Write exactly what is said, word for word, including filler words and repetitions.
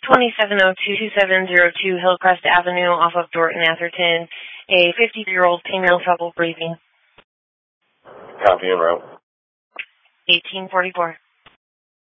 twenty-seven oh two, two seven oh two Hillcrest Avenue off of Dorton, Atherton. A fifty-three-year-old female trouble breathing. Copy en route. eighteen forty-four.